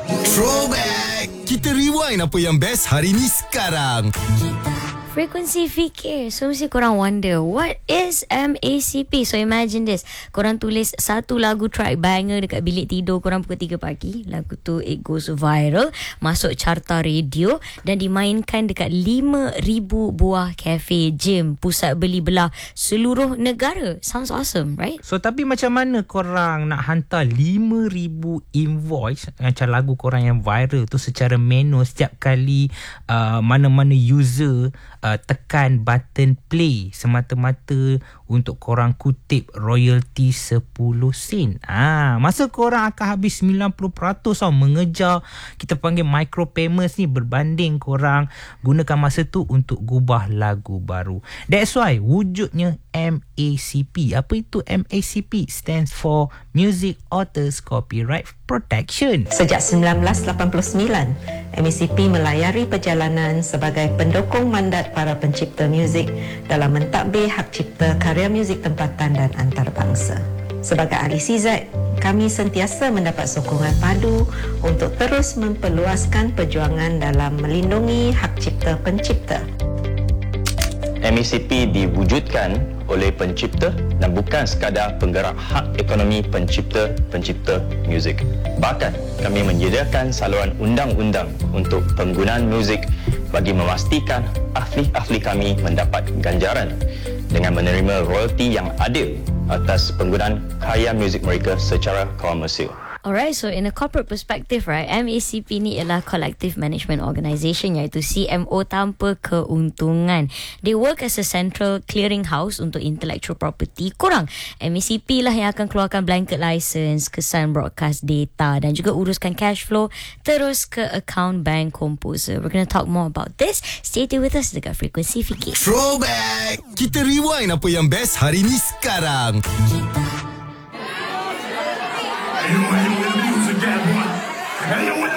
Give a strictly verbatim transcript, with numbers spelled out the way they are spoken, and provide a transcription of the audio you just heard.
Throwback. Kita rewind apa yang best hari ni sekarang. Frekuensi fikir. So mesti korang wonder, what is M A C P? So imagine this, korang tulis satu lagu track banger dekat bilik tidur korang pukul tiga pagi. Lagu tu it goes viral, masuk carta radio dan dimainkan dekat lima ribu buah kafe, gym, pusat beli belah seluruh negara. Sounds awesome, right? So tapi macam mana korang nak hantar lima ribu invoice macam lagu korang yang viral tu secara manual setiap kali uh, mana-mana user Uh, tekan button play semata-mata untuk korang kutip royalty sepuluh sen. Ah, masa korang akan habis sembilan puluh peratus tau mengejar kita panggil micro payments ni berbanding korang gunakan masa tu untuk gubah lagu baru. That's why wujudnya M A C P. Apa itu M A C P? Stands for Music Authors Copyright Protection. Sejak seribu sembilan ratus lapan puluh sembilan, M A C P melayari perjalanan sebagai pendukung mandat para pencipta muzik dalam mentadbir hak cipta karya muzik tempatan dan antarabangsa. Sebagai ahli C Z, kami sentiasa mendapat sokongan padu untuk terus memperluaskan perjuangan dalam melindungi hak cipta pencipta. M A C P diwujudkan oleh pencipta dan bukan sekadar penggerak hak ekonomi pencipta-pencipta muzik. Bahkan, kami menyediakan saluran undang-undang untuk penggunaan muzik bagi memastikan ahli-ahli kami mendapat ganjaran dengan menerima royalti yang adil atas penggunaan karya muzik mereka secara komersial. Alright, so in a corporate perspective, right, M A C P ni ialah Collective Management Organisation, iaitu C M O tanpa keuntungan. They work as a central clearing house untuk intellectual property. Korang, M A C P lah yang akan keluarkan blanket license, kesan broadcast data dan juga uruskan cash flow terus ke account bank composer. We're going to talk more about this. Stay tuned with us dekat Frekuensi Fikir. Throwback. Kita rewind apa yang best hari ni sekarang. Hey, yo, hey, yo, music, that boy. Hey, yo,